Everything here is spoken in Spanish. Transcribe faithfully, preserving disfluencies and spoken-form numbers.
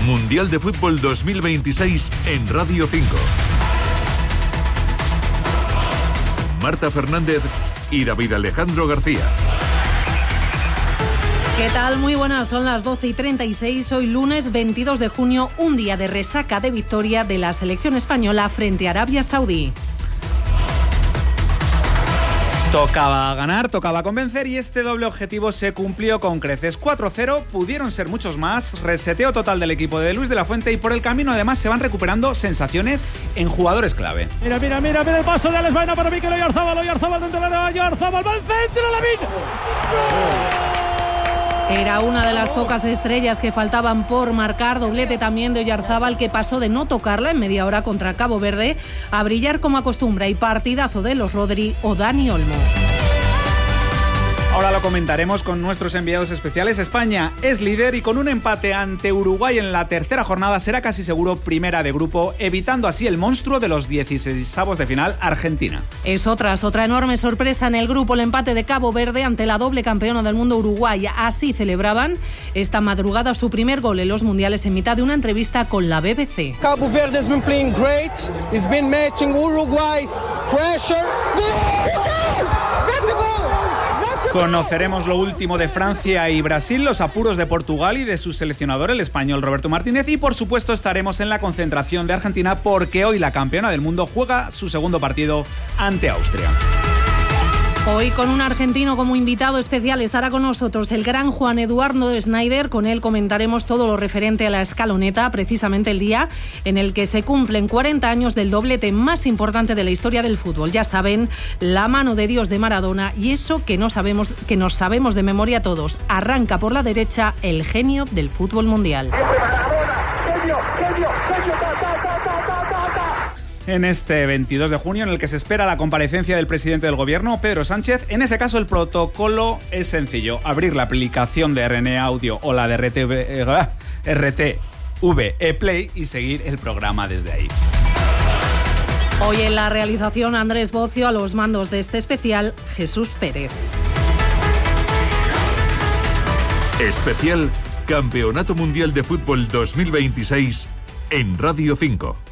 Mundial de Fútbol dos mil veintiséis en Radio cinco. Marta Fernández y David Alejandro García. ¿Qué tal? Muy buenas, son las doce y treinta y seis, hoy lunes veintidós de junio, un día de resaca de victoria de la selección española frente a Arabia Saudí. Tocaba ganar, tocaba convencer y este doble objetivo se cumplió con creces. cuatro cero, pudieron ser muchos más, reseteo total del equipo de Luis de la Fuente y por el camino además se van recuperando sensaciones en jugadores clave. Mira, mira, mira, mira el paso de Alex Baena para Mikel Oyarzabal, Oyarzabal dentro del área, Oyarzabal va al centro, Lavín. Era una de las pocas estrellas que faltaban por marcar, doblete también de Oyarzabal, que pasó de no tocarla en media hora contra Cabo Verde a brillar como acostumbra, y partidazo de los Rodri o Dani Olmo. Ahora lo comentaremos con nuestros enviados especiales. España es líder y con un empate ante Uruguay en la tercera jornada será casi seguro primera de grupo, evitando así el monstruo de los dieciseisavos de final, Argentina. Es otra, otra enorme sorpresa en el grupo, el empate de Cabo Verde ante la doble campeona del mundo, Uruguay. Así celebraban esta madrugada su primer gol en los mundiales en mitad de una entrevista con la B B C. Cabo Verde has been playing great. It's been matching Uruguay's pressure. That's a goal. Conoceremos lo último de Francia y Brasil, los apuros de Portugal y de su seleccionador, el español Roberto Martínez, y por supuesto estaremos en la concentración de Argentina porque hoy la campeona del mundo juega su segundo partido ante Austria. Hoy con un argentino como invitado especial estará con nosotros el gran Juan Eduardo Schneider. Con él comentaremos todo lo referente a la escaloneta, precisamente el día en el que se cumplen cuarenta años del doblete más importante de la historia del fútbol. Ya saben, la mano de Dios de Maradona y eso que no sabemos, que nos sabemos de memoria todos. Arranca por la derecha el genio del fútbol mundial. En este veintidós de junio, en el que se espera la comparecencia del presidente del gobierno, Pedro Sánchez, en ese caso el protocolo es sencillo: abrir la aplicación de R N A Audio o la de R T V, eh, R T V E Play y seguir el programa desde ahí. Hoy en la realización Andrés Bocio, a los mandos de este especial Jesús Pérez. Especial Campeonato Mundial de Fútbol dos mil veintiséis en Radio cinco.